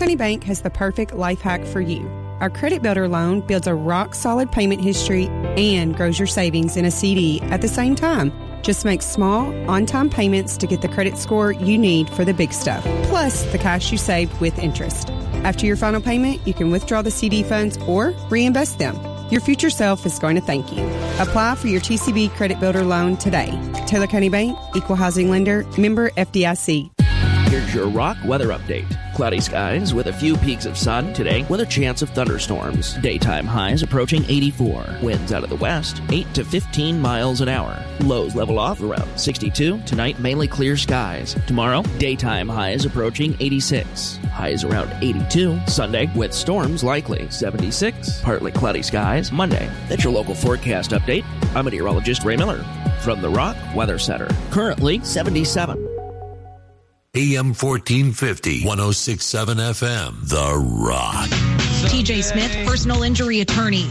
County Bank has the perfect life hack for you. Our Credit Builder loan builds a rock-solid payment history and grows your savings in a CD at the same time. Just make small, on-time payments to get the credit score you need for the big stuff, plus the cash you saved with interest. After your final payment, you can withdraw the CD funds or reinvest them. Your future self is going to thank you. Apply for your TCB Credit Builder loan today. Taylor County Bank, Equal Housing Lender, member FDIC. Here's your Rock weather update. Cloudy skies with a few peaks of sun today with a chance of thunderstorms. Daytime highs approaching 84. Winds out of the west, 8 to 15 miles an hour. Lows level off around 62. Tonight, mainly clear skies. Tomorrow, daytime highs approaching 86. Highs around 82. Sunday, with storms likely, 76. Partly cloudy skies. Monday. That's your local forecast update. I'm meteorologist Ray Miller from the Rock Weather Center. Currently, 77. AM 1450, 106.7 FM, The Rock. TJ Smith, personal injury attorney.